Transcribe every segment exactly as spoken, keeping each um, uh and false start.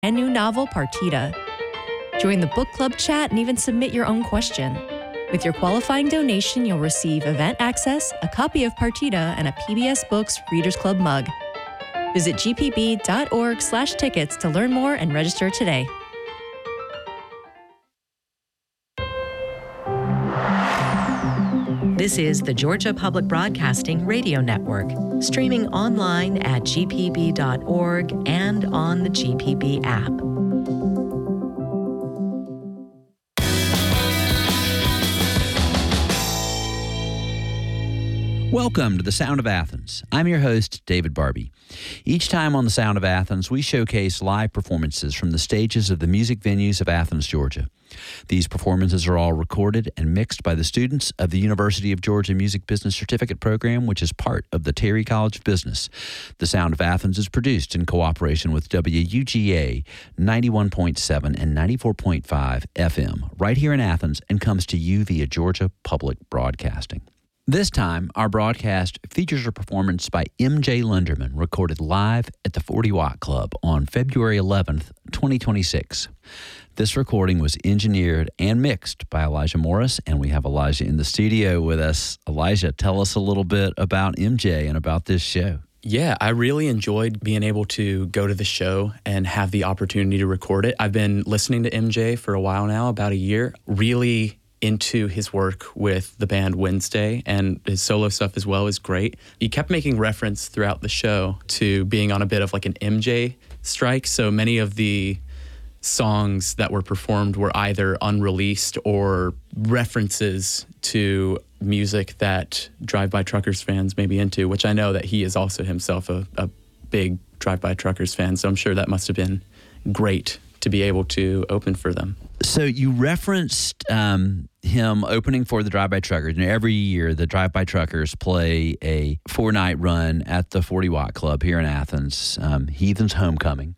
and new novel Partita. Join the book club chat and even submit your own question. With your qualifying donation, you'll receive event access, a copy of Partita, and a P B S Books Readers Club mug. Visit gpb.org slash tickets to learn more and register today. This is the Georgia Public Broadcasting Radio Network, streaming online at g p b dot org and on the G P B app. Welcome to The Sound of Athens. I'm your host, David Barbie. Each time on The Sound of Athens, we showcase live performances from the stages of the music venues of Athens, Georgia. These performances are all recorded and mixed by the students of the University of Georgia Music Business Certificate Program, which is part of the Terry College of Business. The Sound of Athens is produced in cooperation with W U G A ninety-one point seven and ninety-four point five F M right here in Athens and comes to you via Georgia Public Broadcasting. This time, our broadcast features a performance by M J Linderman, recorded live at the forty watt Club on February eleventh, twenty twenty-six. This recording was engineered and mixed by Elijah Morris, and we have Elijah in the studio with us. Elijah, tell us a little bit about M J and about this show. Yeah, I really enjoyed being able to go to the show and have the opportunity to record it. I've been listening to M J for a while now, about a year, really into his work with the band Wednesday, and his solo stuff as well is great. He kept making reference throughout the show to being on a bit of like an M J strike, so many of the songs that were performed were either unreleased or references to music that Drive-By Truckers fans may be into, which I know that he is also himself a, a big Drive-By Truckers fan, so I'm sure that must have been great to be able to open for them. So you referenced um, him opening for the Drive-By Truckers. And every year, the Drive-By Truckers play a four-night run at the forty watt Club here in Athens, um, Heathen's Homecoming.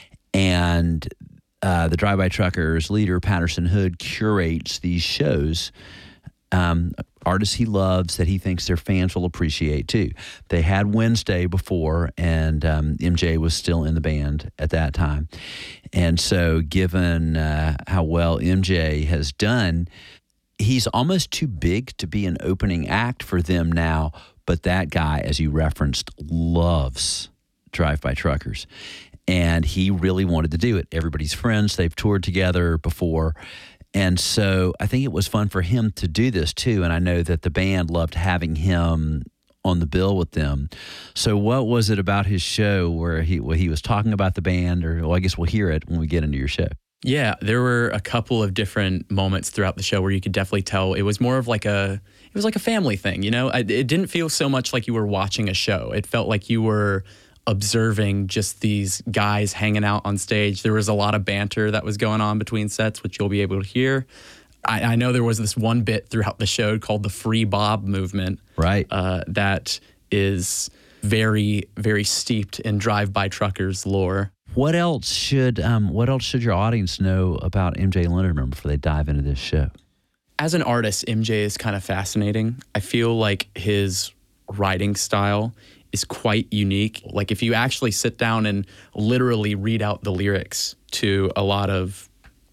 And uh, the Drive-By Truckers leader, Patterson Hood, curates these shows, um, artists he loves that he thinks their fans will appreciate too. They had Wednesday before, and um, M J was still in the band at that time. And so given uh, how well M J has done, he's almost too big to be an opening act for them now. But that guy, as you referenced, loves Drive-By Truckers. And he really wanted to do it. Everybody's friends. They've toured together before. And so I think it was fun for him to do this too. And I know that the band loved having him on the bill with them. So what was it about his show where he where he was talking about the band? Or, well, I guess we'll hear it when we get into your show. Yeah, there were a couple of different moments throughout the show where you could definitely tell it was more of like a, it was like a family thing, you know? It didn't feel so much like you were watching a show. It felt like you were observing just these guys hanging out on stage. There was a lot of banter that was going on between sets, which you'll be able to hear. I, I know there was this one bit throughout the show called the Free Bob movement. Right. Uh, that is very, very steeped in Drive-By Truckers lore. What else should um, what else should your audience know about M J Linderman before they dive into this show? As an artist, M J is kind of fascinating. I feel like his writing style is quite unique. Like if you actually sit down and literally read out the lyrics to a lot of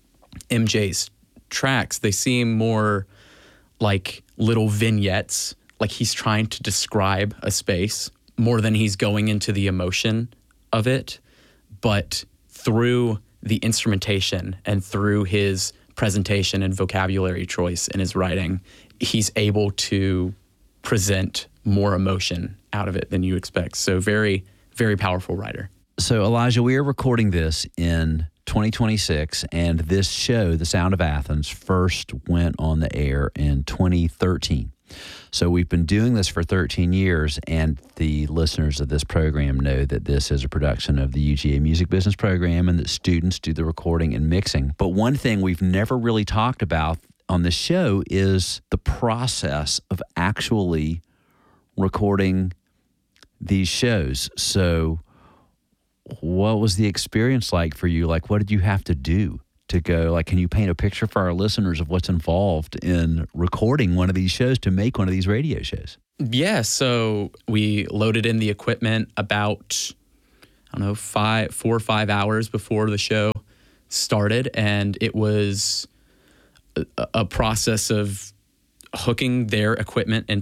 M J's tracks, they seem more like little vignettes, like he's trying to describe a space more than he's going into the emotion of it. But through the instrumentation and through his presentation and vocabulary choice in his writing, he's able to present more emotion out of it than you expect. So very, very powerful writer. So Elijah, we are recording this in twenty twenty-six, and this show, The Sound of Athens, first went on the air in twenty thirteen. So we've been doing this for thirteen years, and the listeners of this program know that this is a production of the U G A Music Business Program and that students do the recording and mixing. But one thing we've never really talked about on the show is the process of actually recording these shows. So what was the experience like for you? Like, what did you have to do to go, like, can you paint a picture for our listeners of what's involved in recording one of these shows to make one of these radio shows? Yeah, so we loaded in the equipment about, I don't know, five, four or five hours before the show started. And it was a, a process of hooking their equipment and